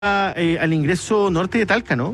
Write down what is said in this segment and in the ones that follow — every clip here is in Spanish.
al ingreso norte de Talca, ¿no?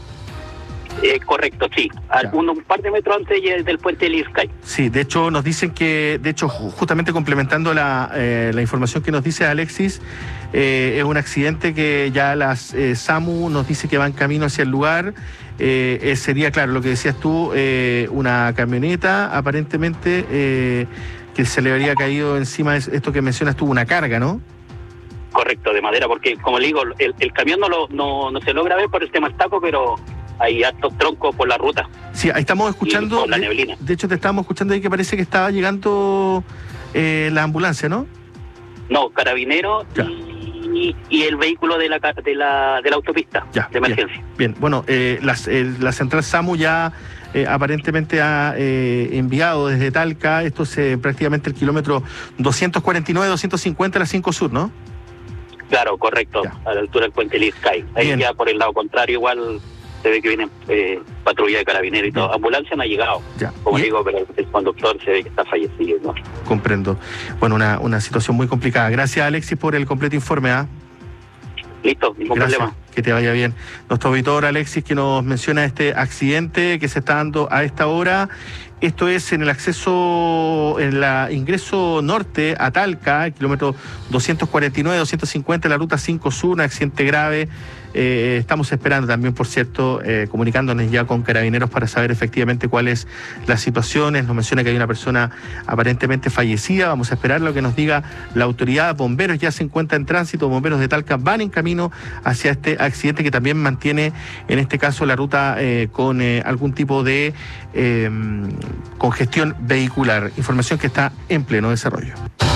Correcto, sí. Un par de metros antes del puente del Irscay. Sí, de hecho nos dicen que, justamente complementando la información que nos dice Alexis, es un accidente que ya las SAMU nos dice que van camino hacia el lugar. Sería, claro, lo que decías tú, una camioneta aparentemente que se le habría caído encima, esto que mencionas tú, una carga, ¿no? Correcto, de madera, porque como le digo, el camión no se logra ver por el tema del taco, pero hay altos troncos por la ruta. Sí, ahí estamos escuchando, la neblina. De hecho te estábamos escuchando ahí que parece que estaba llegando la ambulancia, ¿no? No, Carabineros y el vehículo de la autopista de emergencia. Bien. Bueno, la central SAMU ya aparentemente ha enviado desde Talca, esto es prácticamente el kilómetro 249-250 la 5 Sur, ¿no? Claro, correcto, a la altura del puente del Irscay. Ahí ya por el lado contrario igual se ve que viene patrulla de Carabineros y todo. Ambulancia no ha llegado, como digo, pero el conductor se ve que está fallecido, ¿no? Comprendo. Bueno, una situación muy complicada. Gracias, Alexis, por el completo informe, Listo, ningún problema. Que te vaya bien. Nuestro auditor Alexis, que nos menciona este accidente que se está dando a esta hora. Esto es en el acceso, en el ingreso norte a Talca, el kilómetro 249-250, la ruta 5 Sur, un accidente grave. Estamos esperando también, por cierto, comunicándonos ya con Carabineros para saber efectivamente cuál es la situación. Nos menciona que hay una persona aparentemente fallecida. Vamos a esperar lo que nos diga la autoridad. Bomberos ya se encuentran en tránsito. Bomberos de Talca van en camino hacia este accidente que también mantiene, en este caso, la ruta con algún tipo de congestión vehicular. Información que está en pleno desarrollo.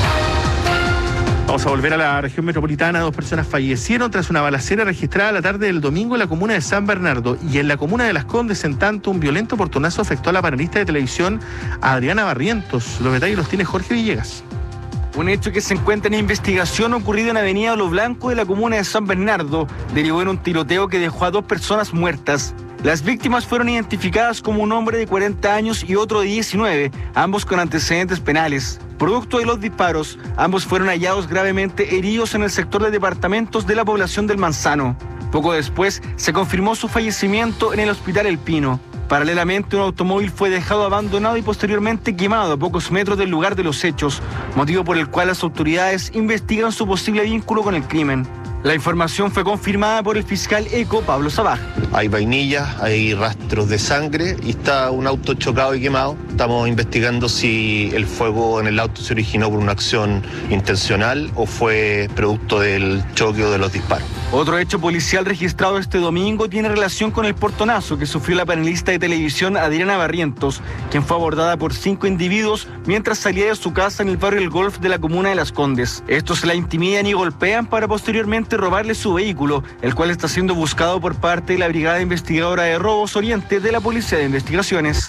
Vamos a volver a la región metropolitana. 2 personas fallecieron tras una balacera registrada la tarde del domingo en la comuna de San Bernardo y en la comuna de Las Condes. En tanto, un violento portonazo afectó a la panelista de televisión Adriana Barrientos. Los detalles los tiene Jorge Villegas. Un hecho que se encuentra en investigación ocurrido en Avenida Lo Blanco de la comuna de San Bernardo derivó en un tiroteo que dejó a 2 personas muertas. Las víctimas fueron identificadas como un hombre de 40 años y otro de 19, ambos con antecedentes penales. Producto de los disparos, ambos fueron hallados gravemente heridos en el sector de departamentos de la población del Manzano. Poco después, se confirmó su fallecimiento en el Hospital El Pino. Paralelamente, un automóvil fue dejado abandonado y posteriormente quemado a pocos metros del lugar de los hechos, motivo por el cual las autoridades investigan su posible vínculo con el crimen. La información fue confirmada por el fiscal ECO, Pablo Sabaj. Hay vainillas, hay rastros de sangre y está un auto chocado y quemado. Estamos investigando si el fuego en el auto se originó por una acción intencional o fue producto del choque o de los disparos. Otro hecho policial registrado este domingo tiene relación con el portonazo que sufrió la panelista de televisión Adriana Barrientos, quien fue abordada por 5 individuos mientras salía de su casa en el barrio El Golf de la comuna de Las Condes. Estos la intimidan y golpean para posteriormente robarle su vehículo, el cual está siendo buscado por parte de la Brigada Investigadora de Robos Oriente de la Policía de Investigaciones.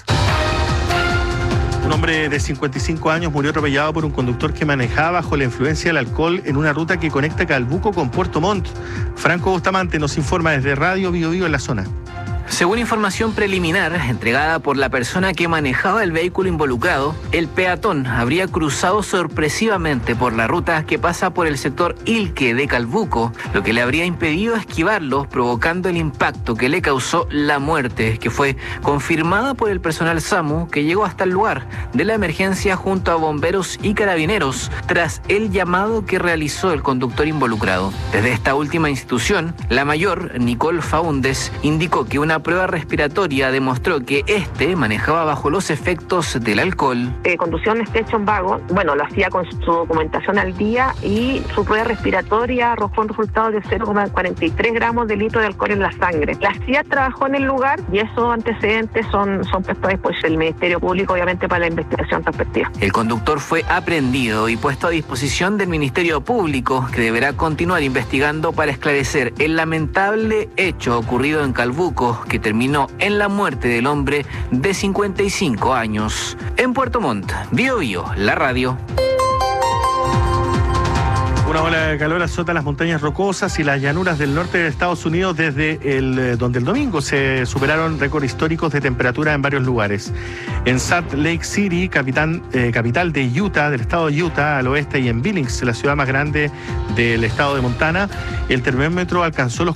Un hombre de 55 años murió atropellado por un conductor que manejaba bajo la influencia del alcohol en una ruta que conecta Calbuco con Puerto Montt. Franco Bustamante nos informa desde Radio Bio Bio en la zona. Según información preliminar entregada por la persona que manejaba el vehículo involucrado, el peatón habría cruzado sorpresivamente por la ruta que pasa por el sector Ilque de Calbuco, lo que le habría impedido esquivarlo, provocando el impacto que le causó la muerte, que fue confirmada por el personal SAMU que llegó hasta el lugar de la emergencia junto a bomberos y carabineros, tras el llamado que realizó el conductor involucrado. Desde esta última institución, la mayor, Nicole Faúndez, indicó que una prueba respiratoria demostró que manejaba bajo los efectos del alcohol. Conducía un station wagon, lo hacía con su documentación al día y su prueba respiratoria arrojó un resultado de 0,43 gramos de litro de alcohol en la sangre. La CIA trabajó en el lugar y esos antecedentes son puestos a disposición del Ministerio Público, obviamente, para la investigación respectiva. El conductor fue aprehendido y puesto a disposición del Ministerio Público, que deberá continuar investigando para esclarecer el lamentable hecho ocurrido en Calbuco, que terminó en la muerte del hombre de 55 años. En Puerto Montt, Bio Bio, la radio. Una ola de calor azota las montañas rocosas y las llanuras del norte de Estados Unidos desde donde el domingo se superaron récords históricos de temperatura en varios lugares. En Salt Lake City, capital de Utah, del estado de Utah, al oeste, y en Billings, la ciudad más grande del estado de Montana, el termómetro alcanzó los